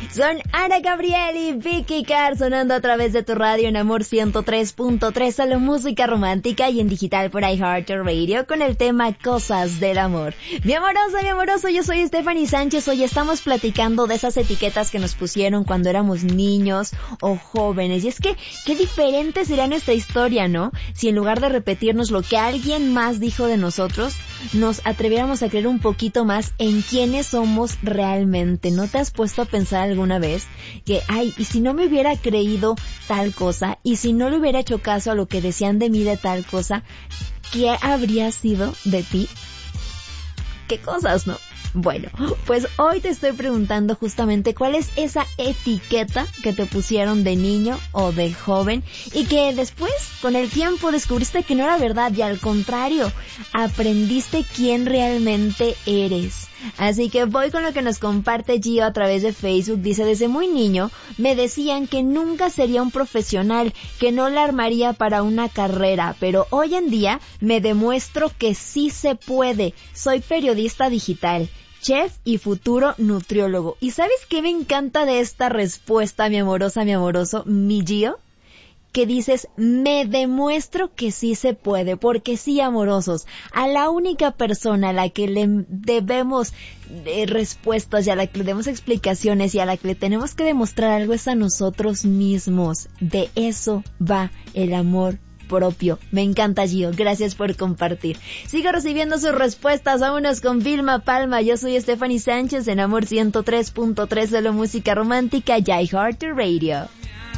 Son Ana Gabriel y Vicky Carr sonando a través de tu radio en Amor 103.3, solo música romántica y en digital por iHeartRadio con el tema Cosas del Amor. Mi amoroso, yo soy Stephanie Sánchez. Hoy estamos platicando de esas etiquetas que nos pusieron cuando éramos niños o jóvenes. Y es que, qué diferente sería nuestra historia, ¿no? Si en lugar de repetirnos lo que alguien más dijo de nosotros, nos atreviéramos a creer un poquito más en quiénes somos realmente. ¿No te has puesto a pensar alguna vez que, y si no me hubiera creído tal cosa, y si no le hubiera hecho caso a lo que decían de mí de tal cosa, ¿qué habría sido de ti? ¿Qué cosas, no? Bueno, pues hoy te estoy preguntando justamente cuál es esa etiqueta que te pusieron de niño o de joven y que después, con el tiempo, descubriste que no era verdad y al contrario, aprendiste quién realmente eres. Así que voy con lo que nos comparte Gio a través de Facebook. Dice, desde muy niño me decían que nunca sería un profesional, que no la armaría para una carrera, pero hoy en día me demuestro que sí se puede. Soy periodista digital, chef y futuro nutriólogo. ¿Y sabes qué me encanta de esta respuesta, mi amorosa, mi amoroso, mi Gio? Que dices, me demuestro que sí se puede, porque sí, amorosos, a la única persona a la que le debemos respuestas y a la que le demos explicaciones y a la que le tenemos que demostrar algo es a nosotros mismos. De eso va el amor propio. Me encanta, Gio. Gracias por compartir. Sigo recibiendo sus respuestas. Vámonos con Vilma Palma. Yo soy Stephanie Sánchez en Amor 103.3 de la música romántica y iHeartRadio.